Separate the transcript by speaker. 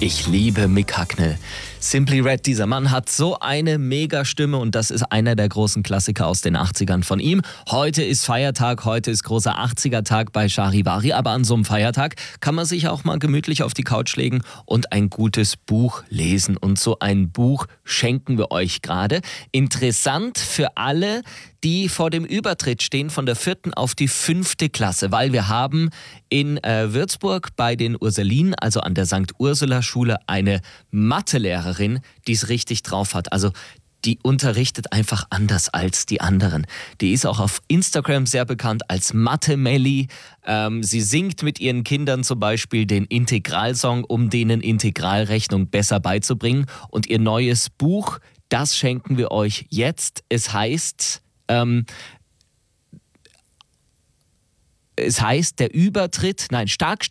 Speaker 1: Ich liebe Mick Hucknall. Simply Red, dieser Mann hat so eine Mega-Stimme und das ist einer der großen Klassiker aus den 80ern von ihm. Heute ist Feiertag, heute ist großer 80er-Tag bei Charivari, aber an so einem Feiertag kann man sich auch mal gemütlich auf die Couch legen und ein gutes Buch lesen. Und so ein Buch schenken wir euch gerade. Interessant für alle, die vor dem Übertritt stehen von der 4. auf die 5. Klasse, weil wir haben in Würzburg bei den Ursulinen, also an der St. Ursula Schule, eine Mathelehrerin, die es richtig drauf hat. Also die unterrichtet einfach anders als die anderen. Die ist auch auf Instagram sehr bekannt als Mathe-Melli. Sie singt mit ihren Kindern zum Beispiel den Integralsong, um denen Integralrechnung besser beizubringen. Und ihr neues Buch, das schenken wir euch jetzt. Es heißt der Übertritt, stark